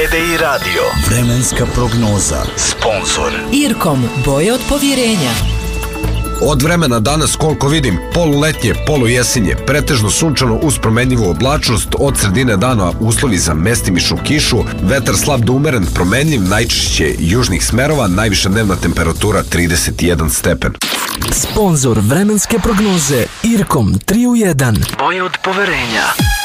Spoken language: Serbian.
TDI Radio. Vremenska prognoza. Sponzor Irkom, boje od povjerenja. Od vremena danas, koliko vidim, poluletnje, polujesenje, pretežno sunčano uz promenljivu oblačnost, od sredine dana uslovi za mestimičnu kišu, vetar slab do umeren, promenljiv, najčešće južnih smerova, najviša dnevna temperatura 31 stepen. Sponzor vremenske prognoze Irkom 3 u 1. boje od poverenja.